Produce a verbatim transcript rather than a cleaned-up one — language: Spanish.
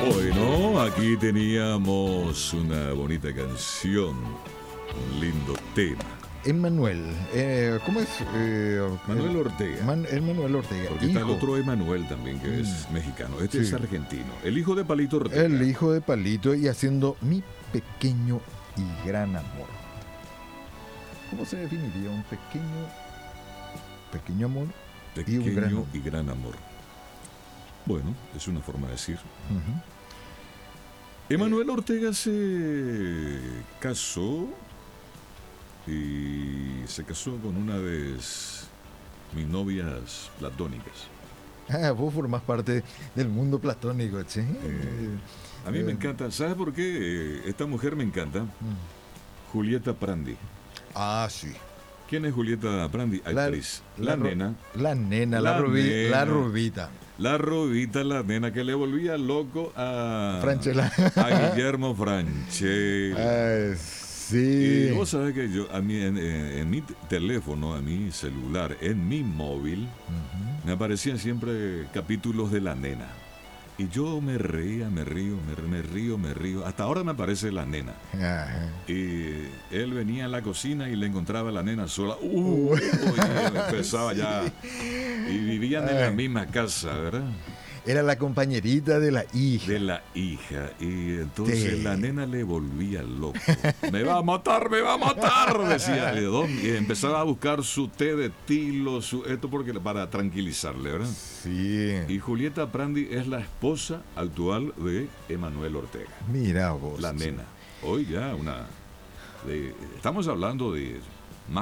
Bueno, aquí teníamos una bonita canción, un lindo tema. Emmanuel, eh, ¿cómo es? Eh, Manuel eh, Ortega. Man, Emmanuel Ortega. Porque está el hijo, otro Emanuel también, que es Mm. mexicano. Este Sí. es argentino. El hijo de Palito Ortega. el hijo de Palito y haciendo Mi Pequeño y Gran Amor. ¿Cómo se definiría un pequeño, pequeño amor? Pequeño y un gran amor. y gran amor. Bueno, es una forma de decir. Ujú. Emanuel Ortega se casó y se casó con una de mis novias platónicas. Ah, vos formás parte del mundo platónico, che. Eh, A mí me Eh. encanta, ¿sabes por qué? Eh, Esta mujer me encanta, Mm. Julieta Prandi. Ah, sí. ¿Quién es Julieta Prandi? La- Actriz. La, la ro- nena. La nena, la, La rubi- nena. la rubita. La Robita, la nena que le volvía loco a, Franchella. a Guillermo Franchella. Ah, sí. Y vos sabés que yo, a mí, en, en- en mi teléfono, a mi celular, en mi móvil, Ujú. me aparecían siempre capítulos de la nena. Y yo me reía, me río, me, me río, me río. Hasta ahora me aparece la nena. Ajá. Y él venía a la cocina y le encontraba a la nena sola. Uh, y empezaba ya. Y vivían en la Ay. misma casa, ¿verdad? Era la compañerita de la hija. De la hija. Y entonces Sí. la nena le volvía loco. Me va a matar, me va a matar, decía. ¿De dónde? Y empezaba a buscar su té de tilo, su esto porque para tranquilizarle, ¿verdad? Sí. Y Julieta Prandi es la esposa actual de Emanuel Ortega. Mira vos. La che. nena. Hoy ya una... de- estamos hablando de